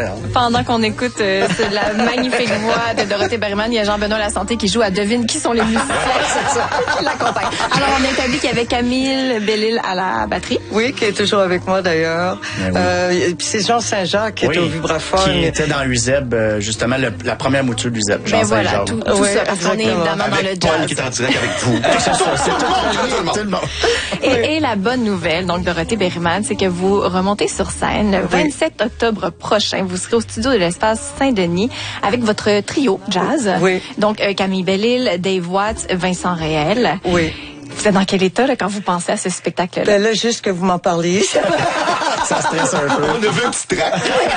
Montréal. Pendant qu'on écoute la magnifique voix de Dorothée Berryman, il y a Jean-Benoît Lasanté qui joue à Devine qui sont les musiciens qui l'accompagnent. Alors, on a établi qu'il y avait Camille Bellil à la batterie. Oui, qui est toujours avec moi d'ailleurs. Oui. Puis c'est Jean Saint-Jacques qui est au vibraphone. Qui était dans l'UZEB, justement, la première mouture de l'UZEB. Ben voilà, tout ça, parce qu'on est évidemment dans le jazz. Paul qui est en direct avec vous. Tout le monde. Et la bonne nouvelle, donc Dorothée Berryman, c'est que vous remontez sur scène le 27 octobre prochain. Vous serez au studio de l'Espace Saint-Denis avec votre trio jazz. Oui. Donc Camille Bellil, Dave Watts, Vincent Réel. Oui. Vous êtes dans quel état là, quand vous pensez à ce spectacle-là? Ben là, juste que vous m'en parliez. Ça stresse un peu. On a vu un petit trac.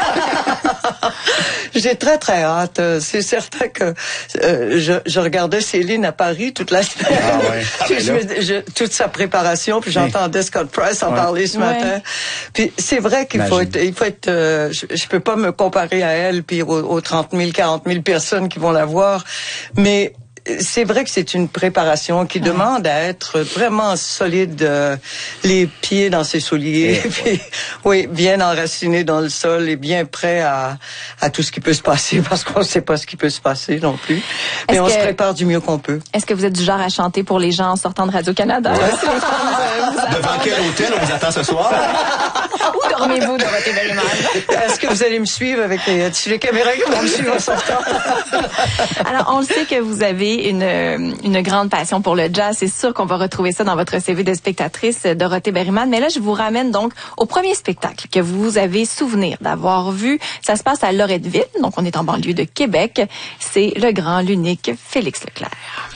J'ai très, très hâte. C'est certain que je regardais Céline à Paris toute la semaine. Ah ouais. Toute sa préparation, puis j'entendais Scott Price en parler ce matin. Puis c'est vrai qu'il faut être... je peux pas me comparer à elle puis aux 30 000, 40 000 personnes qui vont la voir, mais... C'est vrai que c'est une préparation qui demande à être vraiment solide, les pieds dans ses souliers, puis, oui, bien enraciné dans le sol et bien prêt à tout ce qui peut se passer, parce qu'on ne sait pas ce qui peut se passer non plus. Mais on se prépare du mieux qu'on peut. Est-ce que vous êtes du genre à chanter pour les gens en sortant de Radio-Canada? Devant quel hôtel on vous attend ce soir? Où dormez-vous, Dorothée Berryman? Est-ce que vous allez me suivre avec les caméras qui vont me suivre en sortant? Alors, on le sait que vous avez une grande passion pour le jazz. C'est sûr qu'on va retrouver ça dans votre CV de spectatrice, Dorothée Berryman. Mais là, je vous ramène donc au premier spectacle que vous avez souvenir d'avoir vu. Ça se passe à Loretteville, donc on est en banlieue de Québec. C'est le grand, l'unique Félix Leclerc.